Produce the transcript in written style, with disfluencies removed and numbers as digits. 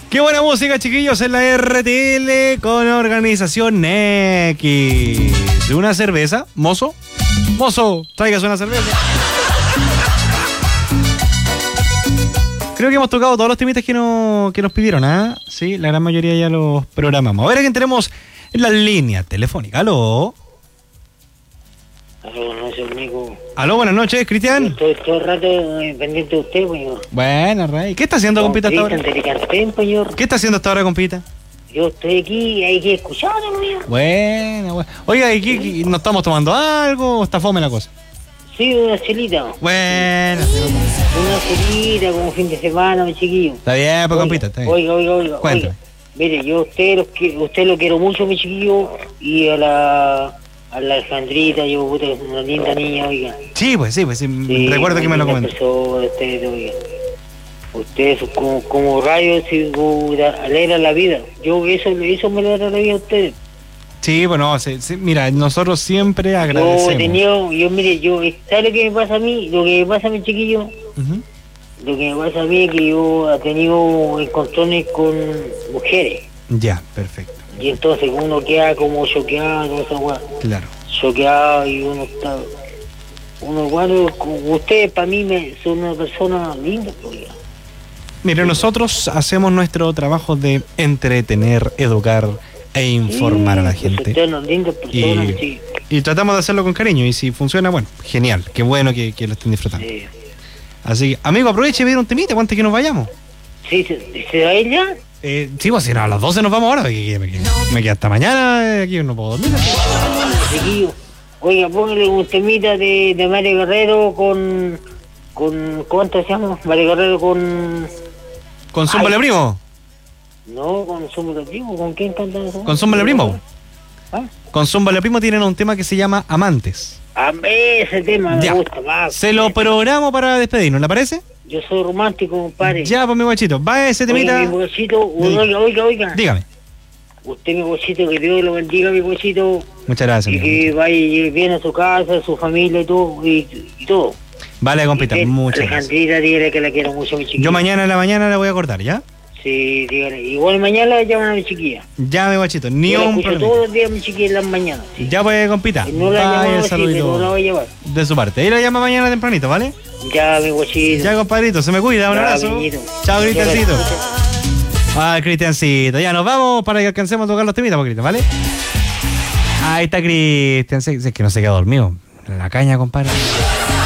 Qué buena música, chiquillos, en la RTL con organización X. ¿De una cerveza? ¿Mozo? Mozo, tráigase una cerveza. Creo que hemos tocado todos los temitas que nos pidieron, ¿ah? Sí, la gran mayoría ya los programamos. A ver a quién tenemos en la línea telefónica. ¿Aló? Aló, buenas noches, amigo. Aló, buenas noches, Cristian. Estoy todo el rato pendiente de usted, señor. Buenas, Rey. ¿Qué está haciendo, compita, hasta ahora? Señor. ¿Qué está haciendo hasta ahora, compita? Yo estoy aquí escuchando, señor. Buena. Oiga, ¿y nos estamos tomando algo o está fome la cosa? Sí, una celita. Buena. Una celita como fin de semana, mi chiquillo. Está bien, pues, compita, está bien. Oiga. Cuéntame. Mire, yo usted lo quiero mucho, mi chiquillo, y a la Alejandrita, yo, puta, es una linda niña, oiga. Sí, recuerdo que me lo comentó. Ustedes como rayos alegran la vida. Eso me alegra la vida a ustedes. Sí, bueno, mira, nosotros siempre agradecemos. ¿Sabe lo que me pasa a mí? Lo que me pasa a mi chiquillo, lo que me pasa a mí es que yo he tenido encontrones con mujeres. Ya, perfecto. Y entonces uno queda como choqueado, esa weá. Claro. Choqueado y uno está... ustedes para mí son una persona linda, pues. Mire, nosotros hacemos nuestro trabajo de entretener, educar e informar a la gente. Y tratamos de hacerlo con cariño. Y si funciona, bueno, genial. Qué bueno que lo estén disfrutando. Sí. Así que, amigo, aproveche y pedir un temita antes que nos vayamos. Sí, ¿se va a ir ya? Sí, pues si no, a las 12 nos vamos ahora. Me queda hasta mañana. Aquí no puedo dormir. Oiga, póngale un temita de Mario Guerrero con ¿cuánto se llama? Mario Guerrero ¿Con Zúmbale Primo? No, con Zúmbale Primo. ¿Con quién cantan eso? ¿Con Zúmbale Primo? ¿Ah? Con Zúmbale Primo tienen un tema que se llama Amantes. Ese tema ya. Me gusta más. Se lo programo para despedirnos, ¿le parece? Yo soy romántico, compadre. Ya, pues mi guachito, va ese temita. Oiga, mi guachito, oiga. Dígame. Usted, mi guachito, que Dios lo bendiga, mi guachito. Muchas gracias. Y que vaya bien a su casa, a su familia y todo. Y todo. Vale, compita, muchas gracias. Alejandrita, dígale que la quiero mucho, mi chiquilla. Yo mañana en la mañana la voy a acordar, ¿ya? Sí, dígale. Igual mañana la llaman a mi chiquilla. Ya, mi guachito, ni yo un problema. Todos los días mi chiquilla en las mañanas. Sí. Ya, pues, compita. No la llamo, no la voy a llevar. De su parte. Ahí la llama mañana tempranito, ¿vale? Ya, mi guachito. Ya, compadrito, se me cuida, un abrazo. Amiguito. Chao, Cristiancito. Cristiancito, ya nos vamos para que alcancemos a tocar los temitas, Cristian, ¿vale? Ahí está Cristian, es que no se queda dormido. La caña, compadre.